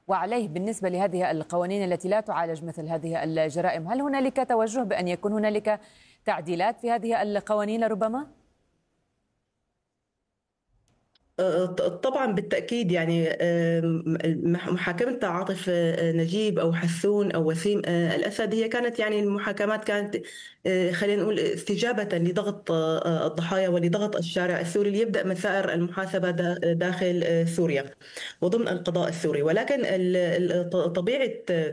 وعليه بالنسبة لهذه القوانين التي لا تعالج مثل هذه الجرائم؟ هل هنالك توجه بأن يكون هنالك تعديلات في هذه القوانين ربما؟ طبعا بالتأكيد يعني محاكمة عاطف نجيب أو حسون أو وسيم الأسد هي كانت يعني المحاكمات كانت خلينا نقول استجابة لضغط الضحايا ولضغط الشارع السوري ليبدأ مسار المحاسبة داخل سوريا وضمن القضاء السوري. ولكن طبيعة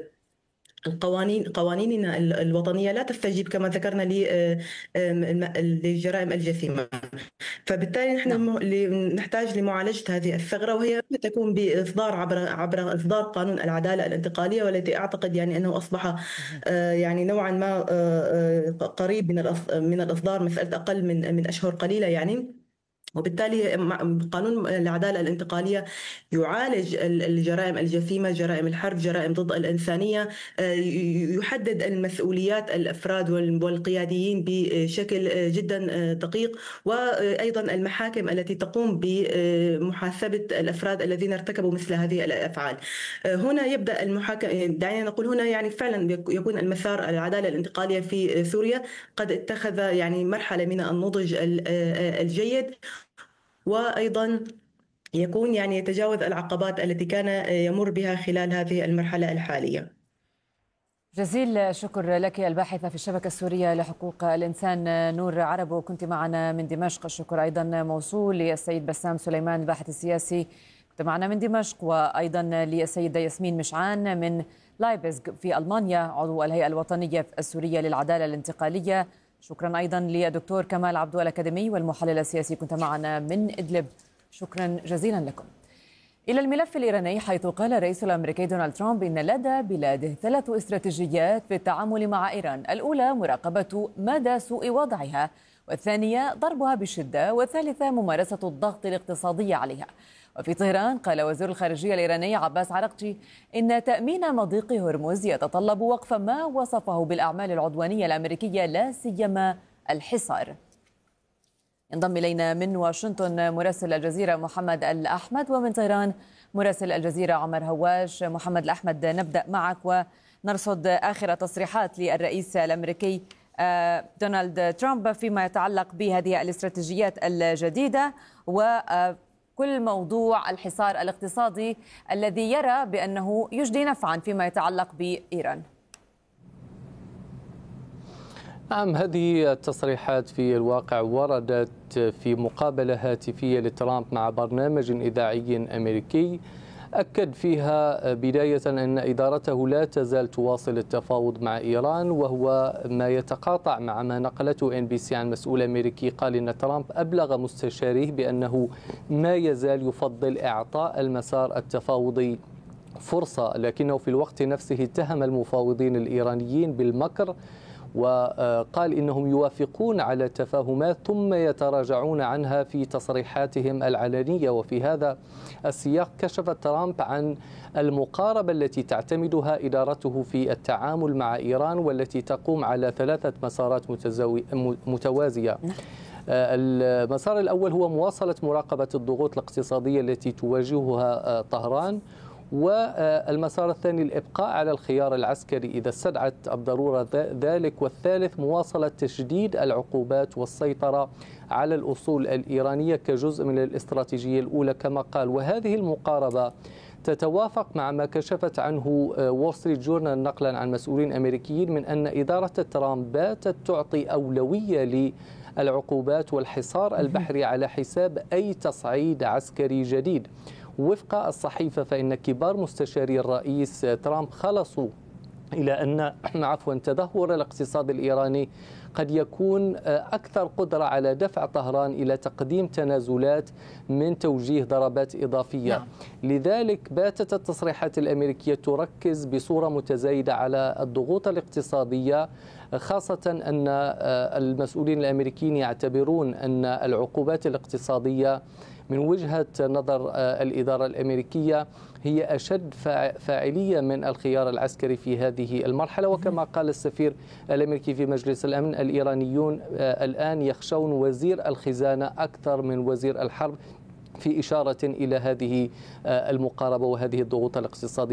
قوانيننا الوطنية لا تستجيب كما ذكرنا للجرائم الجسيمة. فبالتالي نحن نعم. نحتاج لمعالجة هذه الثغرة، وهي تكون بإصدار عبر إصدار قانون العدالة الانتقالية، والتي أعتقد يعني أنه أصبح يعني نوعا ما قريب من الإصدار، مسألة أقل من أشهر قليلة يعني. وبالتالي قانون العدالة الانتقالية يعالج الجرائم الجسيمة، جرائم الحرب، جرائم ضد الإنسانية، يحدد المسؤوليات الأفراد والقياديين بشكل جدا دقيق، وأيضا المحاكم التي تقوم بمحاسبة الأفراد الذين ارتكبوا مثل هذه الأفعال. هنا يبدأ المحاكمة، دعينا نقول هنا يعني فعلا يكون المسار العدالة الانتقالية في سوريا قد اتخذ يعني مرحلة من النضج الجيد، وأيضا يكون يعني يتجاوز العقبات التي كان يمر بها خلال هذه المرحلة الحالية. جزيل الشكر لك الباحثة في الشبكة السورية لحقوق الإنسان نور عرب، وكنت معنا من دمشق. الشكر أيضا موصول للسيد بسام سليمان الباحث السياسي، كنت معنا من دمشق، وأيضا للسيدة ياسمين مشعان من لايبزغ في ألمانيا عضو الهيئة الوطنية السورية للعدالة الانتقالية. شكرا أيضا للدكتور كمال عبدو الأكاديمي والمحلل السياسي، كنت معنا من إدلب. شكرا جزيلا لكم. إلى الملف الإيراني، حيث قال الرئيس الأمريكي دونالد ترامب إن لدى بلاده 3 استراتيجيات في التعامل مع إيران: الأولى مراقبة مدى سوء وضعها، والثانية ضربها بشدة، والثالثة ممارسة الضغط الاقتصادي عليها. وفي طهران قال وزير الخارجية الإيراني عباس عراقجي إن تأمين مضيق هرمز يتطلب وقف ما وصفه بالأعمال العدوانية الأمريكية، لا سيما الحصار. انضم إلينا من واشنطن مراسل الجزيرة محمد الأحمد، ومن طهران مراسل الجزيرة عمر هواش. محمد الأحمد، نبدأ معك ونرصد آخر تصريحات للرئيس الأمريكي دونالد ترامب فيما يتعلق بهذه الاستراتيجيات الجديدة وكل موضوع الحصار الاقتصادي الذي يرى بأنه يجدي نفعا فيما يتعلق بإيران. نعم، هذه التصريحات في الواقع وردت في مقابلة هاتفية لترامب مع برنامج إذاعي أمريكي أكد فيها بداية أن إدارته لا تزال تواصل التفاوض مع إيران، وهو ما يتقاطع مع ما نقلته NBC عن مسؤول أمريكي قال إن ترامب أبلغ مستشاريه بأنه ما يزال يفضل إعطاء المسار التفاوضي فرصة، لكنه في الوقت نفسه اتهم المفاوضين الإيرانيين بالمكر، وقال إنهم يوافقون على تفاهمات ثم يتراجعون عنها في تصريحاتهم العلنية. وفي هذا السياق كشف ترامب عن المقاربة التي تعتمدها إدارته في التعامل مع إيران، والتي تقوم على 3 مسارات متوازية. المسار الأول هو مواصلة مراقبة الضغوط الاقتصادية التي تواجهها طهران، والمسار الثاني الإبقاء على الخيار العسكري إذا استدعت الضرورة ذلك، والثالث مواصلة تشديد العقوبات والسيطرة على الأصول الإيرانية كجزء من الاستراتيجية الأولى كما قال. وهذه المقاربة تتوافق مع ما كشفت عنه وول ستريت جورنال نقلا عن مسؤولين أمريكيين من أن إدارة ترامب باتت تعطي أولوية للعقوبات والحصار البحري على حساب أي تصعيد عسكري جديد. وفق الصحيفة فإن كبار مستشاري الرئيس ترامب خلصوا إلى أن تدهور الاقتصاد الإيراني قد يكون أكثر قدرة على دفع طهران إلى تقديم تنازلات من توجيه ضربات إضافية. لذلك باتت التصريحات الأمريكية تركز بصورة متزايدة على الضغوط الاقتصادية، خاصة أن المسؤولين الأمريكيين يعتبرون أن العقوبات الاقتصادية من وجهة نظر الإدارة الأمريكية هي أشد فاعلية من الخيار العسكري في هذه المرحلة. وكما قال السفير الأمريكي في مجلس الأمن، الإيرانيون الآن يخشون وزير الخزانة أكثر من وزير الحرب، في إشارة إلى هذه المقاربة وهذه الضغوط الاقتصادية.